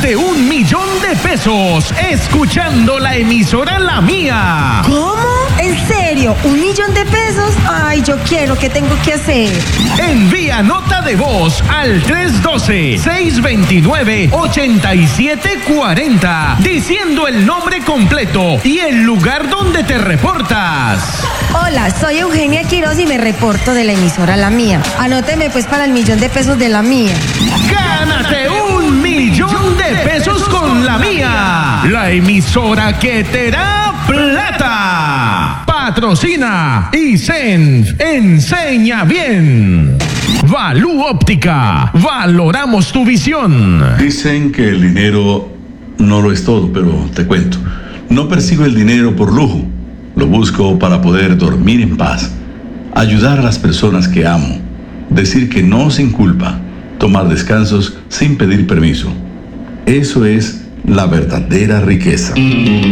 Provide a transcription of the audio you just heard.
Gánate 1 millón de pesos escuchando la emisora La Mía. ¿Cómo? ¿En serio? ¿1 millón de pesos? Ay, yo quiero. ¿Qué tengo que hacer? Envía nota de voz al 312-629-8740 diciendo el nombre completo y el lugar donde te reportas. Hola, soy Eugenia Quiroz y me reporto de la emisora La Mía. Anóteme pues para el 1 millón de pesos de La Mía. ¡Gánate 1 millón de pesos con La Mía! La emisora que te da plata. Patrocina ISENF. Enseña bien. Valú Óptica. Valoramos tu visión. Dicen que el dinero no lo es todo, pero te cuento. No persigo el dinero por lujo. Lo busco para poder dormir en paz, ayudar a las personas que amo, decir que no sin culpa, tomar descansos sin pedir permiso. Eso es la verdadera riqueza.